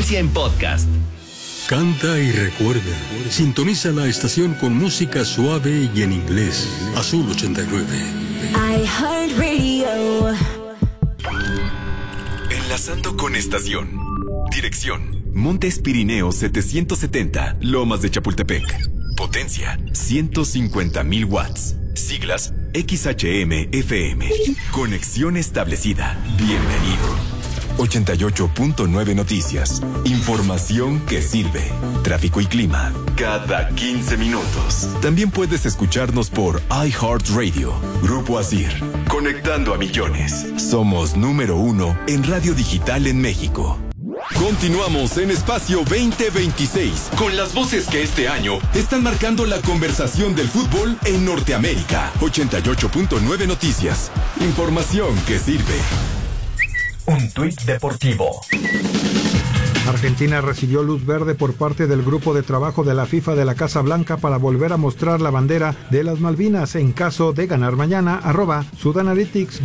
Potencia en podcast. Canta y recuerda. Sintoniza la estación con música suave y en inglés. Azul 89. iHeartRadio. Enlazando con estación. Dirección: Montes Pirineos 770, Lomas de Chapultepec. Potencia: 150,000 watts. Siglas: XHM-FM. Conexión establecida. Bienvenido. 88.9 Noticias. Información que sirve. Tráfico y clima cada 15 minutos. También puedes escucharnos por iHeartRadio. Grupo Asir. Conectando a millones. Somos número 1 en radio digital en México. Continuamos en Espacio 2026 con las voces que este año están marcando la conversación del fútbol en Norteamérica. 88.9 Noticias. Información que sirve. Un tuit deportivo. Argentina recibió luz verde por parte del grupo de trabajo de la FIFA de la Casa Blanca para volver a mostrar la bandera de las Malvinas en caso de ganar mañana. @SudanAnalytics_.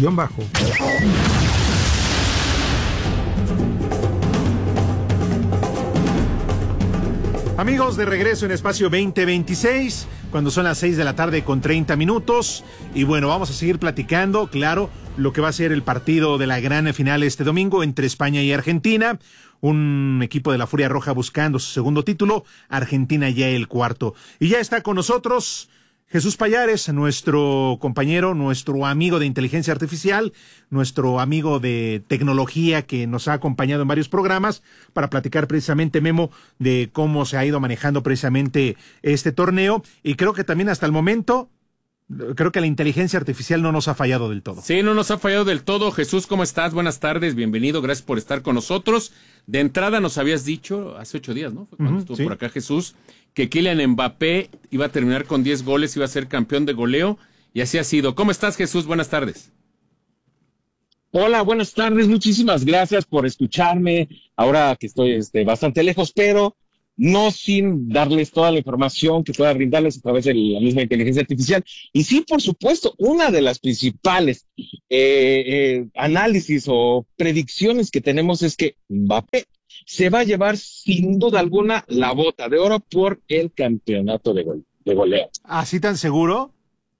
Amigos, de regreso en Espacio 2026, cuando son las 6 de la tarde con 30 minutos. Y bueno, vamos a seguir platicando, claro, lo que va a ser el partido de la gran final este domingo entre España y Argentina. Un equipo de la Furia Roja buscando su segundo título, Argentina ya el cuarto. Y ya está con nosotros Jesús Pallares, nuestro compañero, nuestro amigo de inteligencia artificial, nuestro amigo de tecnología que nos ha acompañado en varios programas para platicar precisamente, Memo, de cómo se ha ido manejando precisamente este torneo. Y creo que también hasta el momento, creo que la inteligencia artificial no nos ha fallado del todo. Sí, no nos ha fallado del todo. Jesús, ¿cómo estás? Buenas tardes, bienvenido, gracias por estar con nosotros. De entrada nos habías dicho, hace 8 días, ¿no? Fue cuando estuvo por acá Jesús, que Kylian Mbappé iba a terminar con 10 goles, iba a ser campeón de goleo, y así ha sido. ¿Cómo estás, Jesús? Buenas tardes. Hola, buenas tardes, muchísimas gracias por escucharme, ahora que estoy bastante lejos, pero no sin darles toda la información que pueda brindarles a través de la misma inteligencia artificial. Y sí, por supuesto, una de las principales análisis o predicciones que tenemos es que Mbappé se va a llevar sin duda alguna la bota de oro por el campeonato de goleo. ¿Así tan seguro?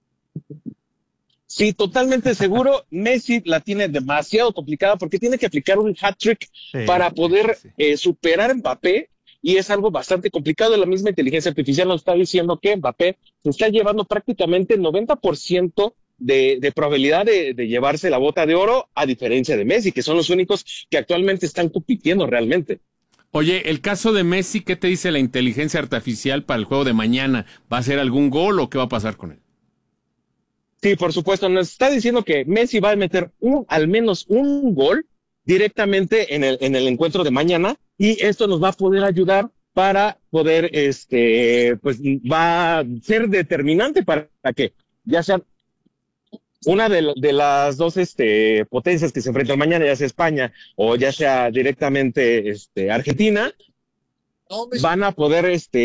Sí, totalmente seguro. Messi la tiene demasiado complicada porque tiene que aplicar un hat-trick para poder superar a Mbappé, y es algo bastante complicado. La misma inteligencia artificial nos está diciendo que Mbappé se está llevando prácticamente el 90% de probabilidad de llevarse la bota de oro, a diferencia de Messi, que son los únicos que actualmente están compitiendo realmente. Oye, el caso de Messi, ¿qué te dice la inteligencia artificial para el juego de mañana? ¿Va a hacer algún gol o qué va a pasar con él? Sí, por supuesto, nos está diciendo que Messi va a meter al menos un gol directamente en el encuentro de mañana, y esto nos va a poder ayudar para poder, pues va a ser determinante para que ya sea una de las dos potencias que se enfrentan mañana, ya sea España o ya sea directamente Argentina, van a poder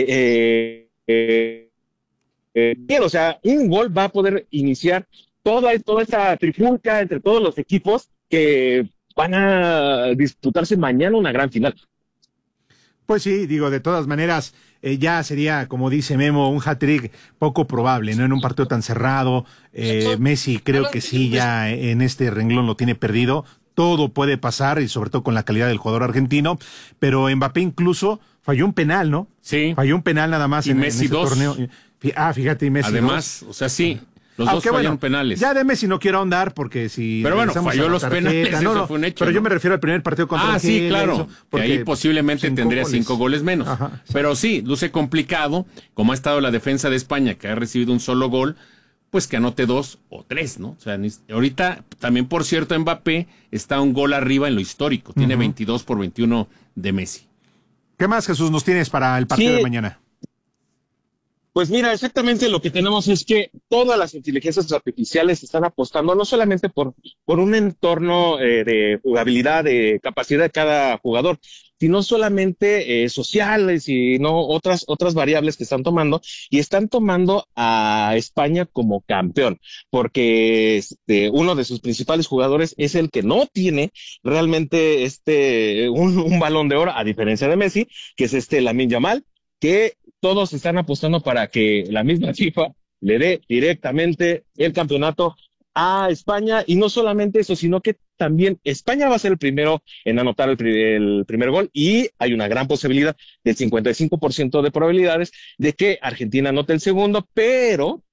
o sea, un gol va a poder iniciar toda esta trifulca entre todos los equipos que van a disputarse mañana una gran final. Pues sí, digo, de todas maneras, ya sería, como dice Memo, un hat-trick poco probable, ¿no? En un partido tan cerrado. Messi creo que sí, ya en este renglón lo tiene perdido. Todo puede pasar, y sobre todo con la calidad del jugador argentino. Pero Mbappé incluso falló un penal, ¿no? Sí. Falló un penal nada más en ese torneo. Fíjate, y Messi. Además, o sea, sí. Los dos fallaron penales. Ya de Messi no quiero ahondar porque si... Pero bueno, falló los penales, eso fue un hecho. Pero yo me refiero al primer partido contra Argentina. Sí, claro, que ahí posiblemente tendría 5 goles menos. Ajá, pero sí, luce complicado, como ha estado la defensa de España, que ha recibido un solo gol, pues que anote 2 o 3, ¿no? O sea, ahorita, también por cierto, Mbappé está un gol arriba en lo histórico. Tiene 22-21 de Messi. ¿Qué más, Jesús, nos tienes para el partido de mañana? Pues mira, exactamente lo que tenemos es que todas las inteligencias artificiales están apostando no solamente por un entorno de jugabilidad, de capacidad de cada jugador, sino solamente sociales y no otras variables que están tomando, y están tomando a España como campeón, porque uno de sus principales jugadores es el que no tiene realmente un Balón de Oro, a diferencia de Messi, que es Lamine Yamal, que todos están apostando para que la misma FIFA le dé directamente el campeonato a España, y no solamente eso, sino que también España va a ser el primero en anotar el primer gol, y hay una gran posibilidad del 55% de probabilidades de que Argentina anote el segundo, pero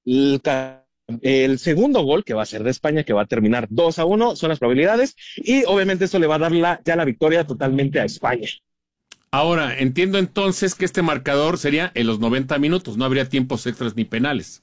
el segundo gol, que va a ser de España, que va a terminar 2-1, son las probabilidades, y obviamente eso le va a dar ya la victoria totalmente a España. Ahora, entiendo entonces que este marcador sería en los 90 minutos, no habría tiempos extras ni penales.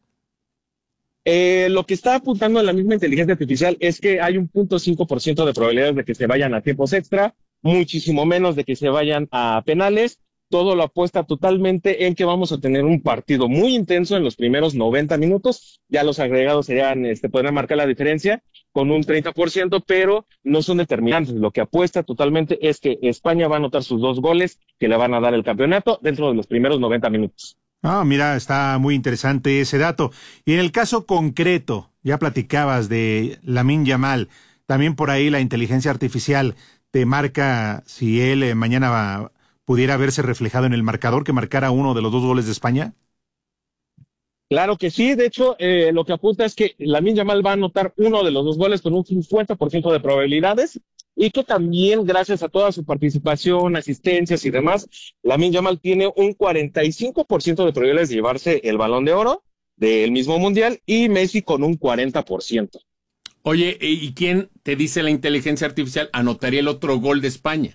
Lo que está apuntando en la misma inteligencia artificial es que hay un 0.5% de probabilidades de que se vayan a tiempos extra, muchísimo menos de que se vayan a penales. Todo lo apuesta totalmente en que vamos a tener un partido muy intenso en los primeros 90 minutos. Ya los agregados podrán marcar la diferencia con un 30%, pero no son determinantes. Lo que apuesta totalmente es que España va a anotar sus 2 goles que le van a dar el campeonato dentro de los primeros 90 minutos. Ah, mira, está muy interesante ese dato. Y en el caso concreto, ya platicabas de Lamine Yamal, también por ahí la inteligencia artificial te marca si él mañana pudiera verse reflejado en el marcador, que marcara uno de los 2 goles de España. Claro que sí, de hecho, lo que apunta es que Lamine Yamal va a anotar uno de los 2 goles con un 50% de probabilidades, y que también, gracias a toda su participación, asistencias y demás, Lamine Yamal tiene un 45% de probabilidades de llevarse el Balón de Oro del mismo Mundial, y Messi con un 40%. Oye, ¿y quién te dice la inteligencia artificial anotaría el otro gol de España?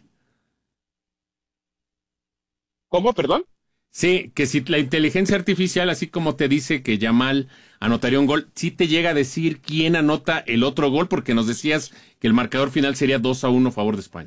¿Cómo, perdón? Sí, que si la inteligencia artificial, así como te dice que Yamal anotaría un gol, ¿sí te llega a decir quién anota el otro gol? Porque nos decías que el marcador final sería 2-1 a favor de España.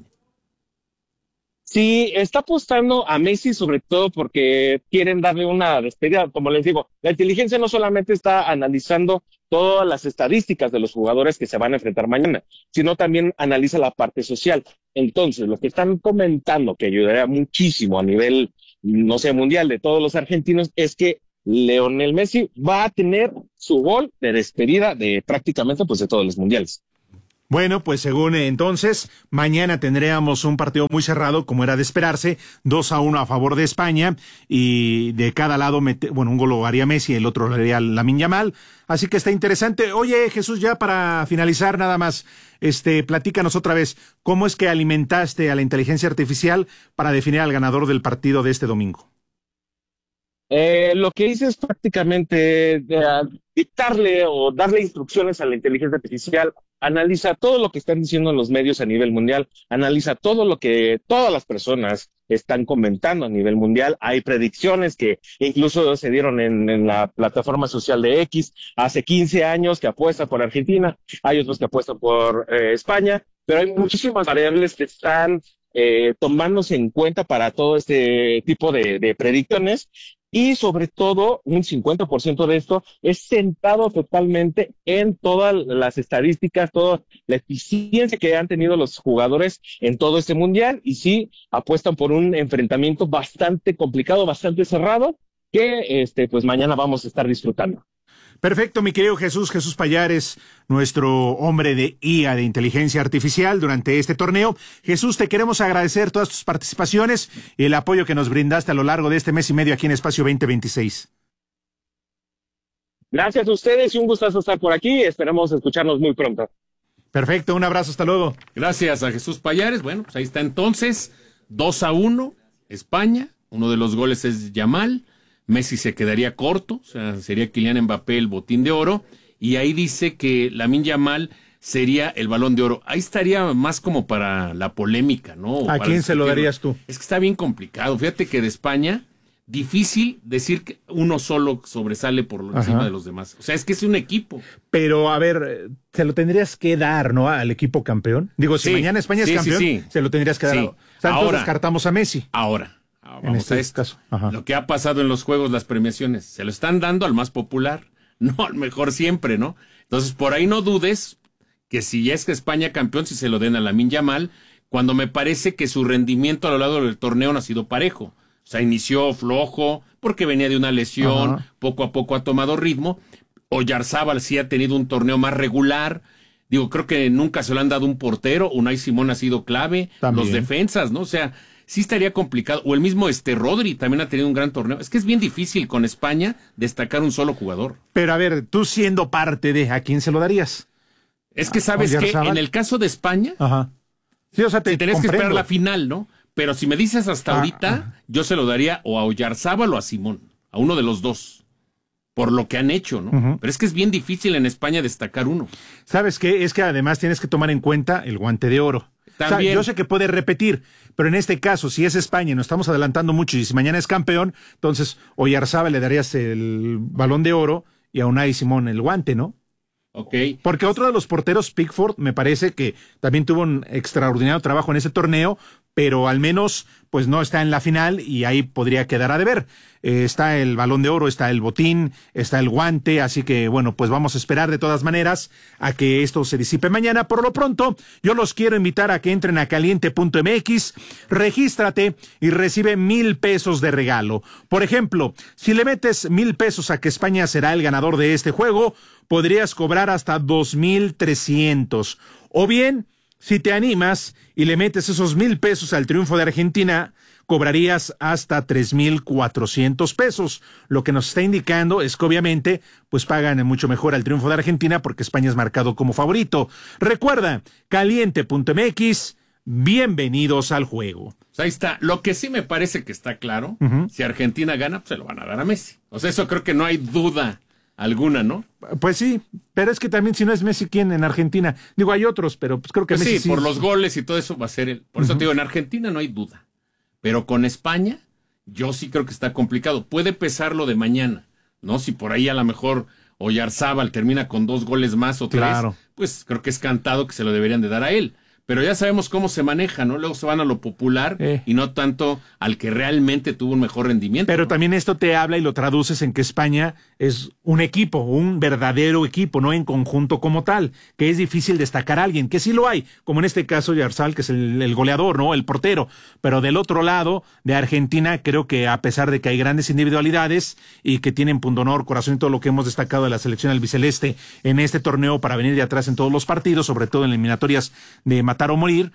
Sí, está apostando a Messi, sobre todo porque quieren darle una despedida. Como les digo, la inteligencia no solamente está analizando todas las estadísticas de los jugadores que se van a enfrentar mañana, sino también analiza la parte social. Entonces, lo que están comentando, que ayudaría muchísimo a nivel, no sé, mundial de todos los argentinos, es que Lionel Messi va a tener su gol de despedida de prácticamente pues de todos los mundiales. Bueno, pues según entonces, mañana tendríamos un partido muy cerrado, como era de esperarse, 2-1 a favor de España, y de cada lado, un gol lo haría Messi, el otro lo haría Lamine Yamal, así que está interesante. Oye, Jesús, ya para finalizar nada más, platícanos otra vez, ¿cómo es que alimentaste a la inteligencia artificial para definir al ganador del partido de este domingo? Lo que hice es prácticamente dictarle o darle instrucciones a la inteligencia artificial. Analiza todo lo que están diciendo en los medios a nivel mundial, analiza todo lo que todas las personas están comentando a nivel mundial. Hay predicciones que incluso se dieron en la plataforma social de X hace 15 años que apuestan por Argentina, hay otros que apuestan por España, pero hay muchísimas variables que están tomándose en cuenta para todo este tipo de predicciones. Y sobre todo, un 50% de esto es centrado totalmente en todas las estadísticas, toda la eficiencia que han tenido los jugadores en todo este mundial. Y sí, apuestan por un enfrentamiento bastante complicado, bastante cerrado, que pues mañana vamos a estar disfrutando. Perfecto, mi querido Jesús Pallares, nuestro hombre de IA, de inteligencia artificial, durante este torneo. Jesús, te queremos agradecer todas tus participaciones y el apoyo que nos brindaste a lo largo de este mes y medio aquí en Espacio 2026. Gracias a ustedes y un gustazo estar por aquí. Esperamos escucharnos muy pronto. Perfecto, un abrazo, hasta luego. Gracias a Jesús Pallares. Bueno, pues ahí está entonces, 2-1, España. Uno de los goles es Yamal. Messi se quedaría corto, o sea, sería Kylian Mbappé el botín de oro, y ahí dice que Lamine Yamal sería el Balón de Oro. Ahí estaría más como para la polémica, ¿no? ¿A quién se lo darías tú? Es que está bien complicado. Fíjate que de España, difícil decir que uno solo sobresale por encima de los demás. O sea, es que es un equipo. Pero, a ver, se lo tendrías que dar, ¿no? Al equipo campeón. Digo, si mañana España es campeón, se lo tendrías que dar. O sea, entonces descartamos a Messi. Vamos a esto. Caso. Lo que ha pasado en los juegos, las premiaciones, se lo están dando al más popular, no al mejor siempre, ¿no? Entonces, por ahí no dudes que si ya es que España campeón, si se lo den a Lamine Yamal, cuando me parece que su rendimiento a lo largo del torneo no ha sido parejo. O sea, inició flojo porque venía de una lesión, poco a poco ha tomado ritmo. Oyarzábal sí ha tenido un torneo más regular. Digo, creo que nunca se lo han dado un portero. Unai Simón ha sido clave. También. Los defensas, ¿no? O sea, sí estaría complicado. O el mismo Rodri también ha tenido un gran torneo. Es que es bien difícil con España destacar un solo jugador. Pero a ver, tú siendo parte de, ¿a quién se lo darías? Es que sabes que en el caso de España, sí, o sea, si tenés que esperar la final, ¿no? Pero si me dices hasta ahorita, yo se lo daría o a Oyarzábal o a Simón, a uno de los dos, por lo que han hecho, ¿no? Pero es que es bien difícil en España destacar uno. ¿Sabes qué? Es que además tienes que tomar en cuenta el guante de oro. También. O sea, yo sé que puede repetir, pero en este caso, si es España y nos estamos adelantando mucho y si mañana es campeón, entonces Oyarzábal le darías el balón de oro y a Unai Simón el guante, ¿no? Okay. Porque otro de los porteros, Pickford, me parece que también tuvo un extraordinario trabajo en ese torneo, pero al menos pues no está en la final y ahí podría quedar a deber. Está el balón de oro, está el botín, está el guante, así que bueno, pues vamos a esperar de todas maneras a que esto se disipe mañana. Por lo pronto, yo los quiero invitar a que entren a caliente.mx, regístrate y recibe 1,000 pesos de regalo. Por ejemplo, si le metes 1,000 pesos a que España será el ganador de este juego, podrías cobrar hasta 2,300. O bien, si te animas y le metes esos 1,000 pesos al triunfo de Argentina, cobrarías hasta 3,400 pesos. Lo que nos está indicando es que obviamente pues pagan mucho mejor al triunfo de Argentina porque España es marcado como favorito. Recuerda, caliente.mx, bienvenidos al juego. Pues ahí está. Lo que sí me parece que está claro, si Argentina gana, pues se lo van a dar a Messi. O sea, eso creo que no hay duda alguna, ¿no? Pues sí, pero es que también si no es Messi, ¿quién en Argentina? Digo, hay otros, pero pues creo que pues Messi sí, por los goles y todo eso va a ser él. Por eso te digo, en Argentina no hay duda. Pero con España, yo sí creo que está complicado. Puede pesar lo de mañana, ¿no? Si por ahí a lo mejor Oyarzábal termina con 2 goles más o 3, pues creo que es cantado que se lo deberían de dar a él. Pero ya sabemos cómo se maneja, ¿no? Luego se van a lo popular y no tanto al que realmente tuvo un mejor rendimiento. Pero ¿no? también esto te habla y lo traduces en que España es un equipo, un verdadero equipo, no en conjunto como tal, que es difícil destacar a alguien, que sí lo hay, como en este caso Oyarzábal, que es el goleador, ¿no? El portero. Pero del otro lado, de Argentina, creo que a pesar de que hay grandes individualidades y que tienen pundonor, corazón y todo lo que hemos destacado de la selección albiceleste en este torneo para venir de atrás en todos los partidos, sobre todo en eliminatorias de matar o morir,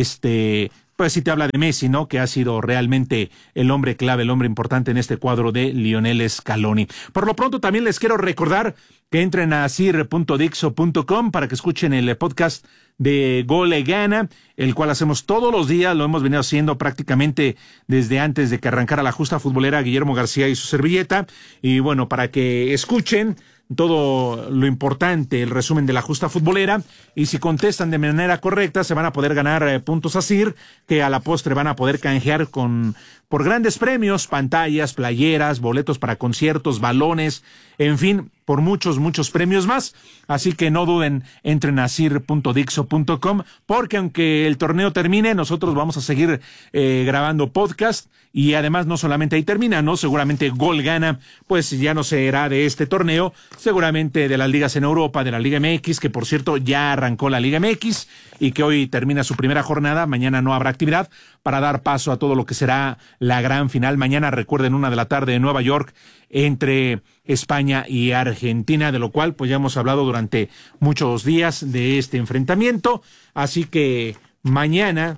pues sí te habla de Messi, ¿no? Que ha sido realmente el hombre clave, el hombre importante en este cuadro de Lionel Scaloni. Por lo pronto también les quiero recordar que entren a sir.dixo.com para que escuchen el podcast de Gol y Gana, el cual hacemos todos los días, lo hemos venido haciendo prácticamente desde antes de que arrancara la justa futbolera Guillermo García y su servilleta, y bueno, para que escuchen todo lo importante, el resumen de la justa futbolera, y si contestan de manera correcta se van a poder ganar puntos a SIR, que a la postre van a poder canjear por grandes premios, pantallas, playeras, boletos para conciertos, balones, en fin, por muchos premios más. Así que no duden, entren a sir.dixo.com, porque aunque el torneo termine, nosotros vamos a seguir grabando podcast, y además no solamente ahí termina, ¿no? Seguramente Gol Gana, pues ya no será de este torneo, seguramente de las ligas en Europa, de la Liga MX, que por cierto ya arrancó la Liga MX y que hoy termina su primera jornada, mañana no habrá actividad, para dar paso a todo lo que será la gran final. Mañana, recuerden, 1:00 p.m. en Nueva York, entre España y Argentina, de lo cual pues ya hemos hablado durante muchos días de este enfrentamiento, así que mañana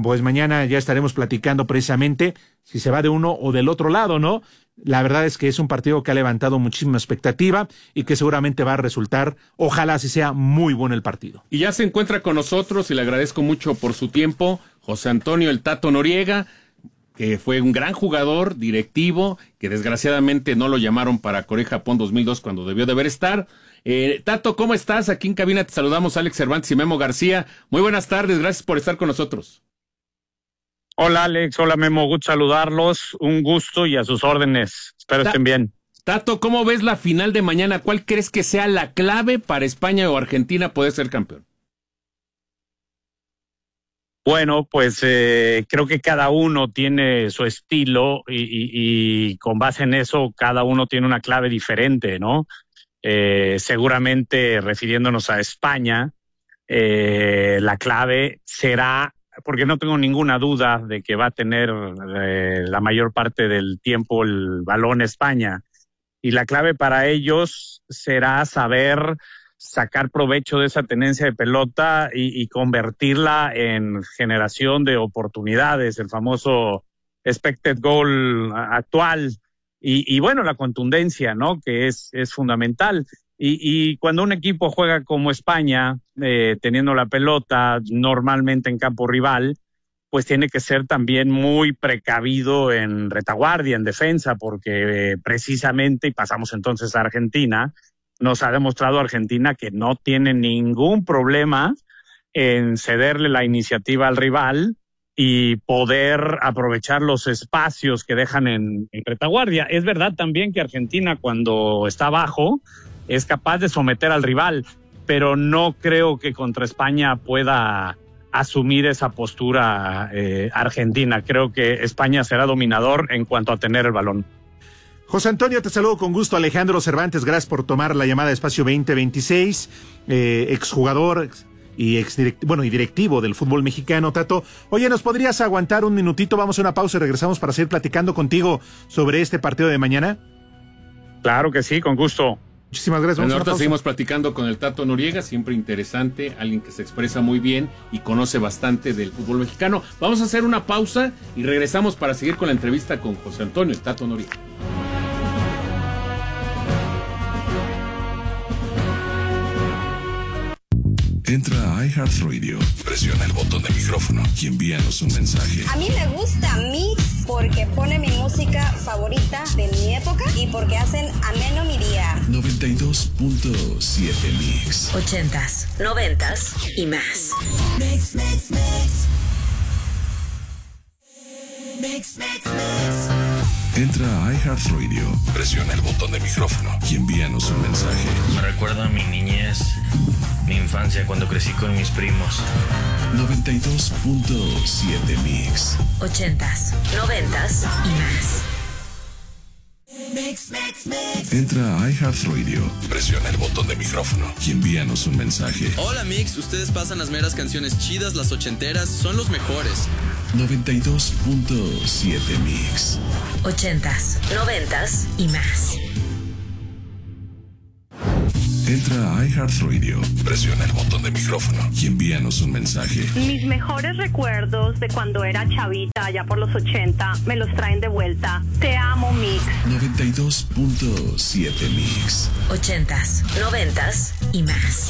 ya estaremos platicando precisamente si se va de uno o del otro lado, ¿no? La verdad es que es un partido que ha levantado muchísima expectativa y que seguramente va a resultar, ojalá así sea, muy bueno el partido. Y ya se encuentra con nosotros y le agradezco mucho por su tiempo, José Antonio el Tato Noriega, que fue un gran jugador, directivo, que desgraciadamente no lo llamaron para Corea-Japón 2002 cuando debió de haber estar. Tato, ¿cómo estás? Aquí en cabina te saludamos Alex Cervantes y Memo García. Muy buenas tardes, gracias por estar con nosotros. Hola Alex, hola Memo, gusto saludarlos, un gusto y a sus órdenes, espero estén bien. Tato, ¿cómo ves la final de mañana? ¿Cuál crees que sea la clave para España o Argentina poder ser campeón? Bueno, pues creo que cada uno tiene su estilo y con base en eso cada uno tiene una clave diferente, ¿no? Seguramente refiriéndonos a España, la clave será porque no tengo ninguna duda de que va a tener la mayor parte del tiempo el balón España. Y la clave para ellos será saber sacar provecho de esa tenencia de pelota y convertirla en generación de oportunidades, el famoso expected goal actual. Y bueno, la contundencia, ¿no? Que es fundamental. Y cuando un equipo juega como España, teniendo la pelota normalmente en campo rival, pues tiene que ser también muy precavido en retaguardia, en defensa, porque precisamente, y pasamos entonces a Argentina, nos ha demostrado Argentina que no tiene ningún problema en cederle la iniciativa al rival y poder aprovechar los espacios que dejan en retaguardia. Es verdad también que Argentina, cuando está abajo, es capaz de someter al rival, pero no creo que contra España pueda asumir esa postura Argentina. Creo que España será dominador en cuanto a tener el balón. José Antonio, te saludo con gusto. Alejandro Cervantes, gracias por tomar la llamada de Espacio 2026, exjugador y directivo del fútbol mexicano. Tato, oye, ¿nos podrías aguantar un minutito? Vamos a una pausa y regresamos para seguir platicando contigo sobre este partido de mañana. Claro que sí, con gusto. Muchísimas gracias. Bueno, ahorita seguimos platicando con el Tato Noriega, siempre interesante, alguien que se expresa muy bien y conoce bastante del fútbol mexicano. Vamos a hacer una pausa y regresamos para seguir con la entrevista con José Antonio, el Tato Noriega. Entra a iHeartRadio, presiona el botón de micrófono y envíanos un mensaje. A mí me gusta Mix porque pone mi música favorita de mi época y porque hacen ameno mi día. 92.7 Mix. 80s, 90s y más. Mix, mix, mix. Mix, mix, mix. Entra a iHeartRadio, presiona el botón de micrófono y envíanos un mensaje. Me recuerda a mi niñez, mi infancia cuando crecí con mis primos. 92.7 Mix. 80s, 90s y más. Mix, mix, mix. Entra a iHeartRadio, presiona el botón de micrófono y envíanos un mensaje. Hola Mix, ustedes pasan las meras canciones chidas, las ochenteras, son los mejores. 92.7 Mix. 80s, 90s y más. Entra a iHeartRadio, presiona el botón de micrófono y envíanos un mensaje. Mis mejores recuerdos de cuando era chavita, allá por los 80, me los traen de vuelta. Te amo, Mix. 92.7 Mix. 80s, 90s y más.